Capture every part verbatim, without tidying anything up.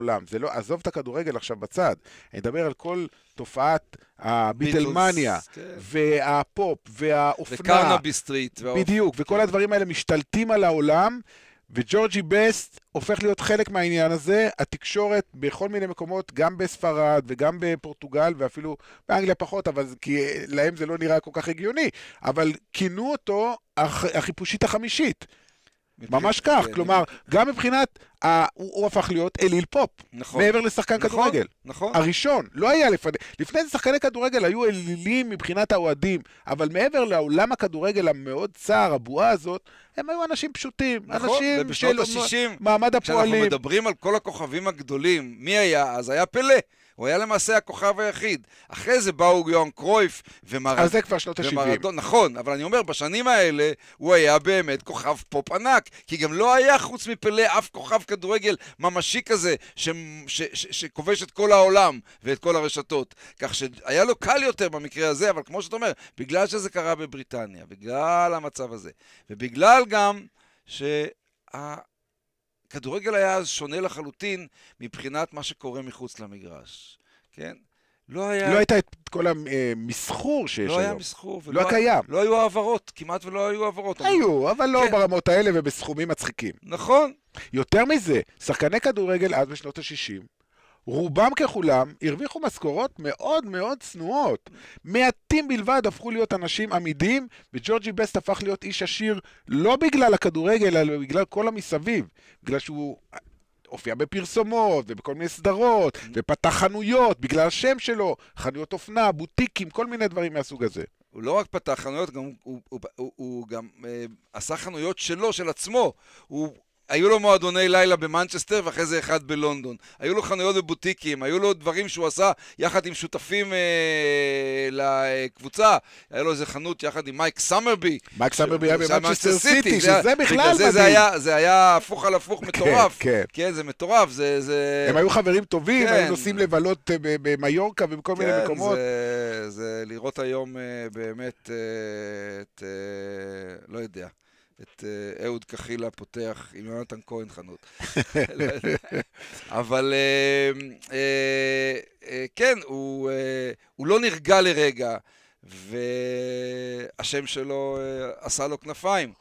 העולם. זה לא, עזוב את הכדורגל עכשיו בצד. אני מדבר על כל תופעת הביטלמניה, והפופ, והאופנה. וקרנבי סטריט. בדיוק, וכל הדברים האלה משתלטים על העולם, וג'ורג'י בסט הופך להיות חלק מהעניין הזה. התקשורת בכל מיני מקומות, גם בספרד וגם בפורטוגל, ואפילו באנגליה פחות, אבל כי להם זה לא נראה כל כך הגיוני, אבל כינו אותו החיפושית החמישית. ממש כך, כלומר, גם מבחינת, הוא הפך להיות אליל פופ, מעבר לשחקן כדורגל. הראשון, לא היה לפני, לפני זה שחקני כדורגל היו אלילים מבחינת האוהדים, אבל מעבר לעולם הכדורגל המאוד צער, הבועה הזאת, הם היו אנשים פשוטים, אנשים של מעמד הפועלים. כשאנחנו מדברים על כל הכוכבים הגדולים, מי היה? אז היה פלה. הוא היה למעשה הכוכב היחיד. אחרי זה באו יוהאן קרויף ומרדונה. אז זה כבר שנות ה-שבעים. נכון, אבל אני אומר, בשנים האלה הוא היה באמת כוכב פופ ענק, כי גם לא היה חוץ מפלה אף כוכב כדורגל ממשי כזה, ש- ש- ש- שכובש את כל העולם ואת כל הרשתות. כך שהיה לו קל יותר במקרה הזה, אבל כמו שאתה אומר, בגלל שזה קרה בבריטניה, בגלל המצב הזה, ובגלל גם שה... כדורגל היה שונה לחלוטין מבחינת מה שקורה מחוץ למגרש, כן? לא היה... לא הייתה את כל המסחור שיש היום. לא היה מסחור. לא קיים. לא היו העברות, כמעט ולא היו העברות. היו, אבל לא ברמות האלה ובסכומים מצחיקים. נכון. יותר מזה, שחקני כדורגל אז בשנות ה-שישים, רובם ככולם הרוויחו משכורות מאוד מאוד צנועות. מעטים בלבד הפכו להיות אנשים עמידים, וג'ורג'י בסט הפך להיות איש עשיר לא בגלל הכדורגל, אלא בגלל כל המסביב. בגלל שהוא הופיע בפרסומות ובכל מיני סדרות, ופתח חנויות בגלל השם שלו, חנויות אופנה, בוטיקים, כל מיני דברים מהסוג הזה. הוא לא רק פתח חנויות, גם, הוא, הוא, הוא, הוא גם אה, עשה חנויות שלו, של עצמו. הוא... היו לו מועדוני לילה במנצ'סטר ואחרי זה אחד בלונדון. היו לו חנויות בבוטיקים, היו לו דברים שהוא עשה יחד עם שותפים אה, לקבוצה. היה לו איזה חנות יחד עם מייק סמרבי. מייק סמרבי היה במנצ'סטר סיטי, שזה בכלל מדהים. זה היה, זה היה הפוך על הפוך מטורף. כן, כן. כן, זה מטורף. זה, זה... הם היו חברים טובים, כן. היו נוסעים לבלות במיורקה ובכל כן, מיני מקומות. זה, זה לראות היום באמת, את, לא יודע. את אהוד כחילה פותח עם יונתן כהן חנות. אבל כן, הוא לא נרגע לרגע, והשם שלו עשה לו כנפיים.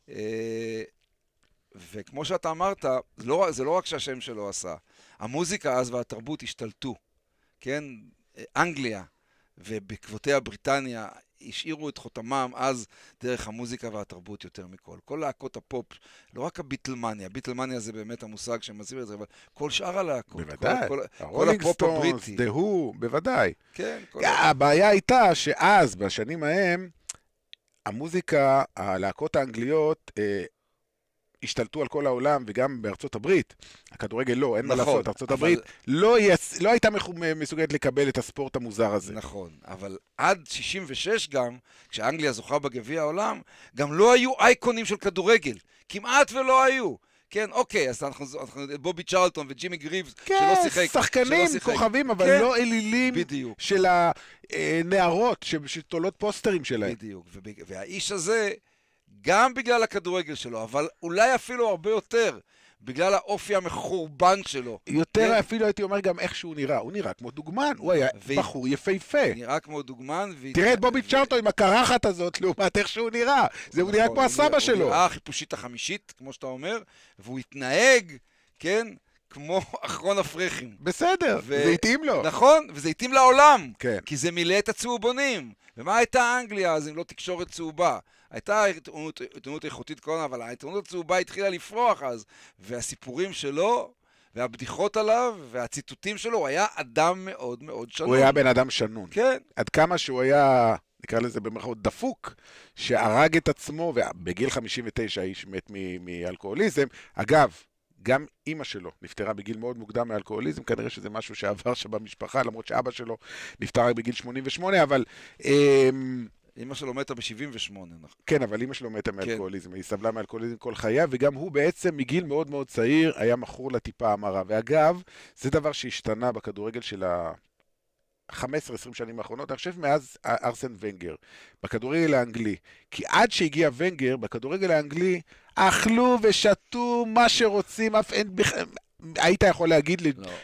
וכמו שאתה אמרת, זה לא רק שהשם שלו עשה. המוזיקה אז והתרבות השתלטו. כן? אנגליה ובעקבותיה בריטניה השאירו את חותמם אז דרך המוזיקה והתרבות יותר מכל. כל להקות הפופ, לא רק הביטלמניה, ביטלמניה זה באמת המושג שמסביר את זה, אבל כל שאר הלהקות, בוודאי, כל, כל, כל הפופ הבריטי. The Who, בוודאי. כן. כל הבעיה הייתה שאז, בשנים ההם, המוזיקה, הלהקות האנגליות, אה, השתלטו על כל העולם, וגם בארצות הברית. הכדורגל לא, אין נכון, מה לעשות. ארצות אבל... הברית לא, יס... לא הייתה מסוגלת לקבל את הספורט המוזר הזה. נכון, אבל עד שישים ושש גם, כשאנגליה זוכה בגביע העולם, גם לא היו אייקונים של כדורגל. כמעט ולא היו. כן, אוקיי, אז אנחנו, אנחנו בובי צ'רלטון וג'ימי גריבס, כן, שלא שיחק. שחקנים, שלא כוכבים, אבל כן, לא אלילים בדיוק. של הנערות, שתולות פוסטרים שלהם. בדיוק, והאיש הזה... גם בגלל הכדורגל שלו, אבל אולי אפילו הרבה יותר, בגלל האופי המחורבן שלו. יותר כן? אפילו הייתי אומר גם איך שהוא נראה. הוא נראה כמו דוגמן, הוא היה ו... בחור יפהפה. נראה כמו דוגמן. ו... תראה את בובי צ'רלטון עם הקרחת הזאת, לעומת איך שהוא נראה. זה הוא נראה כמו הסבא שלו. הוא נראה החיפושית החמישית, כמו שאתה אומר, והוא התנהג, כן, כמו אחרון הפרחים. בסדר, ו... זה התאים לו. נכון, וזה התאים לעולם. כן. כי זה מילא את הצהובונים. ומה הייתה אנגליה אז אם לא תקשורת צהובה? הייתה עיתונות איכותית כל אבל העיתונות הצהובה התחילה לפרוח אז, והסיפורים שלו, והבדיחות עליו, והציטוטים שלו, הוא היה אדם מאוד מאוד שנון. הוא היה בן אדם שנון. כן. עד כמה שהוא היה, נקרא לזה במרכאות דפוק, שהרג את עצמו, ובגיל חמישים ותשע האיש מת מאלכוהוליזם. אגב, גם אמא שלו נפטרה בגיל מאוד מוקדם מאלכוהוליזם, כנראה שזה משהו שעבר שבמשפחה, למרות שאבא שלו נפטר בגיל שמונים ושמונה, אבל... אמא שלו מתה ב-שבעים ושמונה. כן, אבל אמא שלו מתה מאלכוהוליזם, היא סבלה מאלכוהוליזם כל חיה, וגם הוא בעצם מגיל מאוד מאוד צעיר היה מכור לטיפה המרה. ואגב, זה דבר שהשתנה בכדורגל של ה-חמש עשרה עשרים שנים האחרונות, אני חושב מאז ארסן ונגר, בכדורגל האנגלי. כי עד שהגיע ונגר, בכדורגל האנגלי, אכלו ושתו מה שרוצים, אף אין בכלל... היית יכול להגיד לי, לא.